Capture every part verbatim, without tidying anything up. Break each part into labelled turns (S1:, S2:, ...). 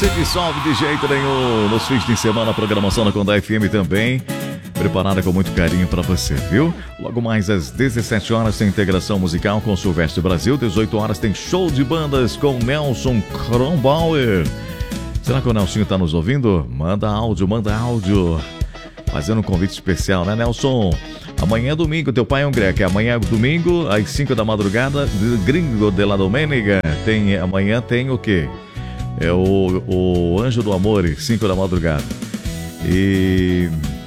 S1: se dissolve de jeito nenhum. Nos fins de semana, a programação da Condá F M também preparada com muito carinho para você, viu? Logo mais às dezessete horas tem integração musical com Silvestre Brasil. dezoito horas tem show de bandas com Nelson Kronbauer. Será que o Nelsinho tá nos ouvindo? Manda áudio, manda áudio. Fazendo um convite especial, né, Nelson? Amanhã é domingo, teu pai é um greco. Amanhã é domingo, às cinco da madrugada, Gringo de la Domenica. Tem, amanhã tem o quê? É o, o Anjo do Amor, cinco da madrugada. E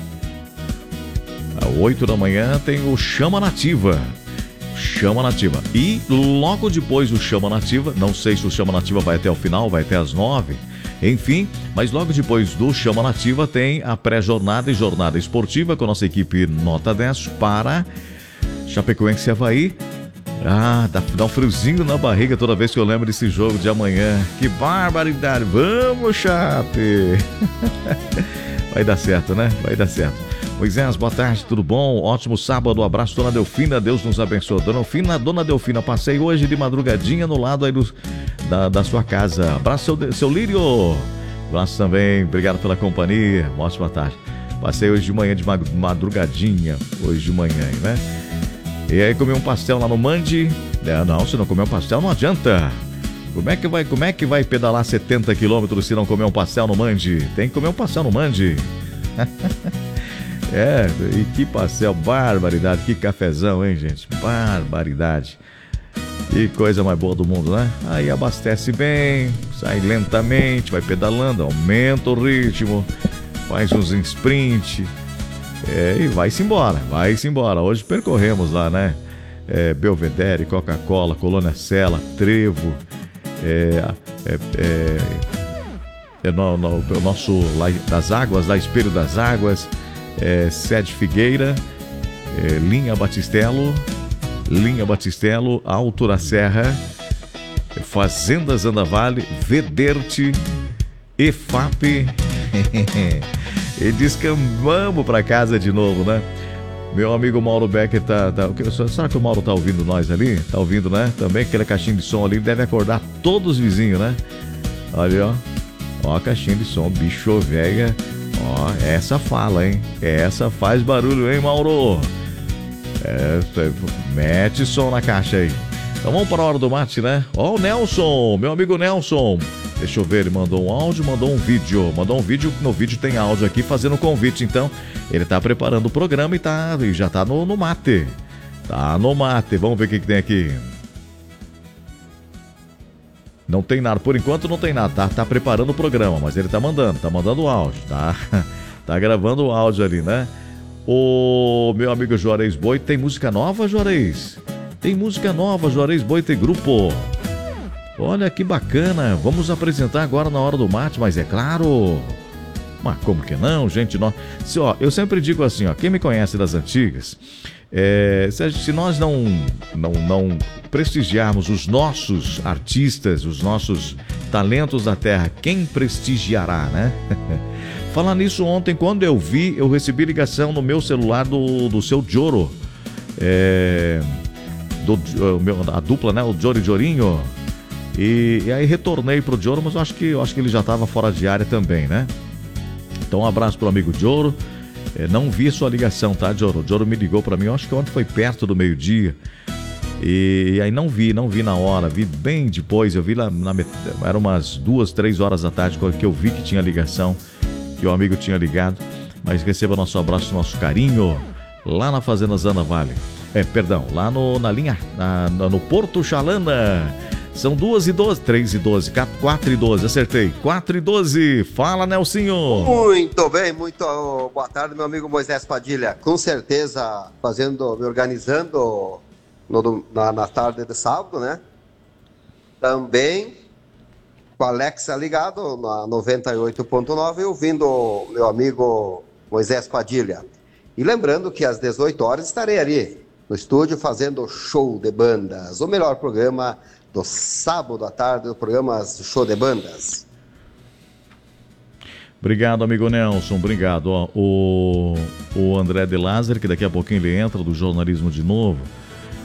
S1: às oito da manhã tem o Chama Nativa. Chama Nativa. E logo depois do Chama Nativa, não sei se o Chama Nativa vai até o final, vai até às nove. Enfim, mas logo depois do Chama Nativa tem a pré-jornada e jornada esportiva com a nossa equipe Nota dez para Chapecoense e Avaí. Ah, dá, dá um friozinho na barriga toda vez que eu lembro desse jogo de amanhã. Que barbaridade! Vamos, Chape! Vai dar certo, né? Vai dar certo. Moisés, boa tarde, tudo bom? Ótimo sábado, abraço, dona Delfina, Deus nos abençoe. Dona Delfina, dona Delfina, passei hoje de madrugadinha no lado aí do, da, da sua casa. Abraço, seu, seu Lírio. Abraço também, obrigado pela companhia, uma ótima tarde. Passei hoje de manhã de madrugadinha, hoje de manhã, né? E aí comi um pastel lá no Mandi. É, não, se não comer um pastel não adianta. Como é que vai, como é que vai pedalar setenta quilômetros se não comer um pastel no Mandi? Tem que comer um pastel no Mandi. É, e que pastel, barbaridade, que cafezão, hein, gente? Barbaridade. Que coisa mais boa do mundo, né? Aí abastece bem, sai lentamente, vai pedalando, aumenta o ritmo, faz uns sprint, é, e vai-se embora, vai-se embora. Hoje percorremos lá, né? É, Belvedere, Coca-Cola, Colônia Sela, Trevo, é, é, é, é no, no, o nosso lá das águas, lá Espelho das Águas, É, Sede Figueira, é, Linha Batistelo, Linha Batistelo, Alto da Serra, Fazendas Andavale, Vederte, E F A P. E descambamos para casa de novo, né? Meu amigo Mauro Becker tá, tá... Será que o Mauro tá ouvindo nós ali? Tá ouvindo, né? Também aquela caixinha de som ali deve acordar todos os vizinhos, né? Olha, ó. Ó a caixinha de som, bicho velha. Ó, essa fala, hein? Essa faz barulho, hein, Mauro? É, mete som na caixa aí. Então vamos para a hora do mate, né? Ó, o Nelson, meu amigo Nelson. Deixa eu ver, ele mandou um áudio, mandou um vídeo. Mandou um vídeo, no vídeo tem áudio aqui fazendo um convite. Então, ele tá preparando o programa e, tá, e já tá no, no mate. Tá no mate. Vamos ver o que, que tem aqui. Não tem nada, por enquanto não tem nada, tá, tá preparando o programa, mas ele tá mandando, tá mandando o áudio, tá, tá gravando o áudio ali, né? O meu amigo Juarez Boi, tem música nova, Juarez? Tem música nova, Juarez Boi tem grupo. Olha que bacana, vamos apresentar agora na hora do mate, mas é claro. Mas como que não, gente? Nós... Se, ó, eu sempre digo assim, ó, quem me conhece das antigas, é, se, se nós não, não, não prestigiarmos os nossos artistas, os nossos talentos da terra, quem prestigiará, né? Falar nisso, ontem, quando eu vi, eu recebi ligação no meu celular do, do seu Joro, é, do, a dupla, né? O Jori Jorinho. E, e aí retornei pro Joro, mas eu acho que, eu acho que ele já estava fora de área também, né? Então um abraço pro amigo Joro. É, não vi sua ligação, tá, Joro? O Joro me ligou para mim, eu acho que ontem foi perto do meio-dia. E, e aí não vi, não vi na hora, vi bem depois, eu vi lá, na, era umas duas, três horas da tarde que eu vi que tinha ligação, que o amigo tinha ligado. Mas receba nosso abraço, nosso carinho, lá na Fazenda Zana Vale. É, perdão, lá no, na linha, na, no Porto Chalana. São duas e doze, três e doze, quatro e doze, acertei, quatro e doze, fala Nelsinho.
S2: Muito bem, muito boa tarde, meu amigo Moisés Padilha, com certeza fazendo, me organizando no, na, na tarde de sábado, né? Também com a Alexa ligado na noventa e oito ponto nove, ouvindo meu amigo Moisés Padilha. E lembrando que às dezoito horas estarei ali no estúdio fazendo show de bandas, o melhor programa do sábado à tarde, do programa Show de Bandas.
S1: Obrigado, amigo Nelson, obrigado. Ó, o, o André de Lázaro, que daqui a pouquinho ele entra do jornalismo de novo,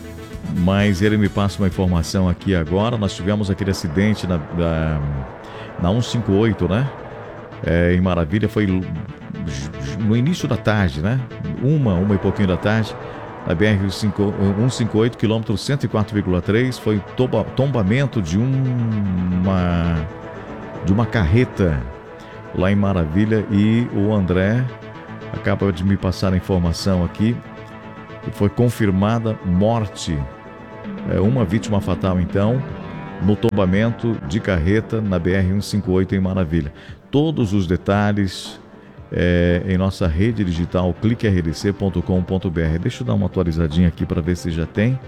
S1: mas ele me passa uma informação aqui agora. Nós tivemos aquele acidente na, da, na cento e cinquenta e oito, né? É, em Maravilha, foi no início da tarde, né? Uma, uma e pouquinho da tarde, na B R cento e cinquenta e oito, quilômetro cento e quatro vírgula três, foi tomba, tombamento de uma, de uma carreta lá em Maravilha, e o André acaba de me passar a informação aqui, que foi confirmada morte, é, uma vítima fatal então, no tombamento de carreta na B R cento e cinquenta e oito em Maravilha. Todos os detalhes é, em nossa rede digital clique r d c ponto com ponto b r. Deixa eu dar uma atualizadinha aqui para ver se já tem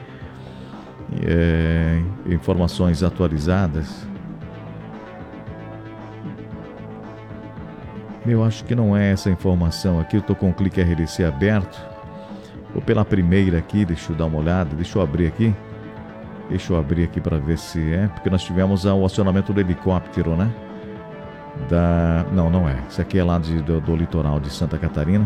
S1: é, informações atualizadas. Eu acho que não é essa informação aqui. Eu estou com o Clique R D C aberto. Vou pela primeira aqui, deixa eu dar uma olhada. Deixa eu abrir aqui. Deixa eu abrir aqui para ver se é. Porque nós tivemos o acionamento do helicóptero, né? Da... Não, não é. Isso aqui é lá de, do, do litoral de Santa Catarina.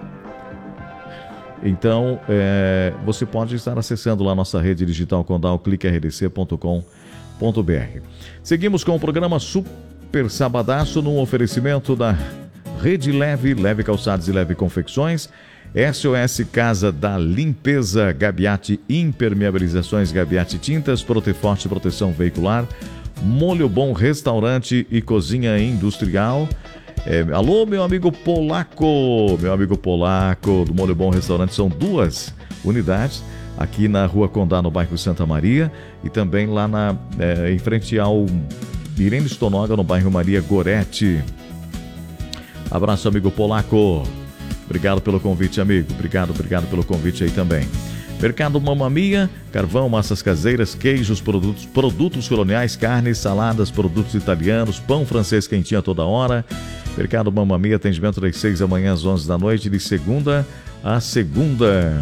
S1: Então, é, você pode estar acessando lá a nossa rede digital Condal, clique r d c ponto com ponto b r. Seguimos com o programa Super Sabadaço no oferecimento da Rede Leve, Leve Calçados e Leve Confecções, S O S Casa da Limpeza, Gabiati Impermeabilizações, Gabiati Tintas, Proteforte Proteção Veicular, Molho Bom Restaurante e Cozinha Industrial. É, alô, meu amigo Polaco, meu amigo Polaco do Molho Bom Restaurante. São duas unidades aqui na Rua Condá, no bairro Santa Maria, e também lá na, é, em frente ao Irene Stonoga, no bairro Maria Gorete. Abraço, amigo Polaco. Obrigado pelo convite, amigo. Obrigado, obrigado pelo convite aí também. Mercado Mamma Mia, carvão, massas caseiras, queijos, produtos, produtos coloniais, carnes, saladas, produtos italianos, pão francês quentinho a toda hora. Mercado Mamma Mia, atendimento das seis da manhã às onze da noite, de segunda a segunda.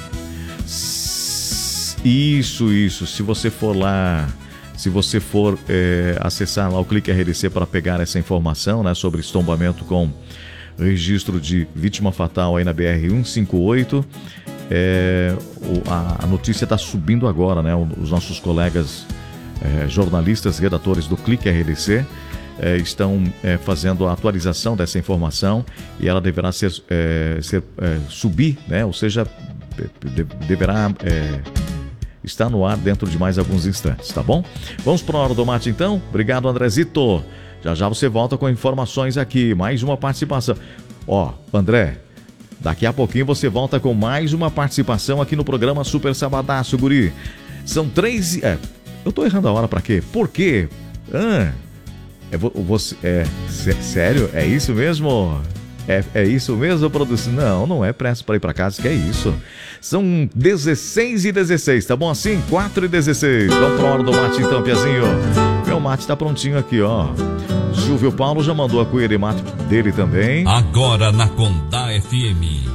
S1: Isso, isso. Se você for lá, se você for é, acessar lá o Clique R D C para pegar essa informação, né, sobre estombamento com registro de vítima fatal aí na B R cento e cinquenta e oito, é, a, a notícia está subindo agora, né? Os nossos colegas é, jornalistas, redatores do Clique R D C é, estão é, fazendo a atualização dessa informação, e ela deverá ser, é, ser é, subir, né? Ou seja, de, deverá é, estar no ar dentro de mais alguns instantes, tá bom? Vamos para a Hora do Mate então? Obrigado, Andrezito. Já já você volta com informações aqui, mais uma participação. Ó, André, daqui a pouquinho você volta com mais uma participação aqui no programa Super Sabadaço, guri. São três... É, eu tô errando a hora pra quê? Por quê? Ah, é, você, é, sério? É isso mesmo? É, é isso mesmo, produção? Não, não é pressa pra ir pra casa, que é isso. São dezesseis e dezesseis, tá bom assim? quatro e dezesseis. Vamos pra Hora do Mate então, Piazinho. Meu mate tá prontinho aqui, ó. Silvio Paulo já mandou a cuia de mate dele também.
S3: Agora na Condá F M.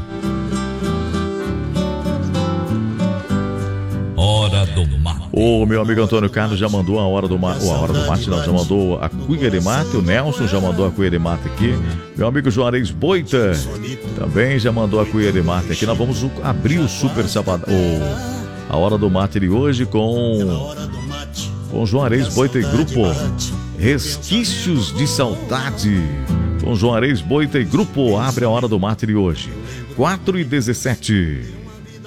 S3: Hora do Mate.
S1: O meu amigo Antônio Carlos já mandou a hora do mate. Oh, a hora do mate não, já mandou a cuia de mate. O Nelson já mandou a cuia de mate aqui. Meu amigo Juarez Boita também já mandou a cuia de mate aqui. Nós vamos abrir o Super Sabadão, a hora do mate de hoje com com Juarez Boita e Grupo Resquícios de Saudade. Com Juarez Boita e Grupo abre a hora do mate de hoje. quatro e dezessete.